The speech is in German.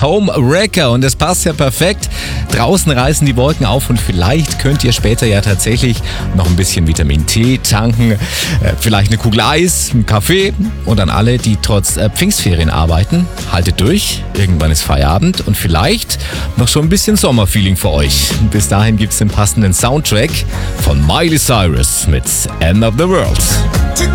Cyrus, Home Wrecker. Und das passt ja perfekt. Draußen reißen die Wolken auf und vielleicht könnt ihr später ja tatsächlich noch ein bisschen Vitamin T tanken. Vielleicht eine Kugel Eis, einen Kaffee. Und an alle, die trotz Pfingstferien arbeiten, haltet durch. Irgendwann ist Feierabend und vielleicht noch schon ein bisschen Sommerfeeling für euch. Bis dahin gibt's den passenden Soundtrack von Miley Cyrus mit End of the World.